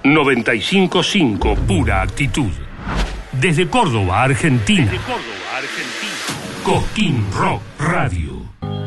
95.5, pura actitud. Desde Córdoba, Argentina. Cosquín Rock Radio.